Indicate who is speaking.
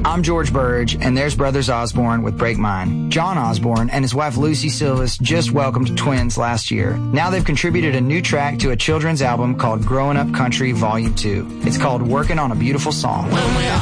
Speaker 1: I'm George Burge, and there's Brothers Osborne with Break Mine. John Osborne and his wife Lucy Silvas just welcomed twins last year. Now they've contributed a new track to a children's album called Growing Up Country Volume 2. It's called Working on a Beautiful Song.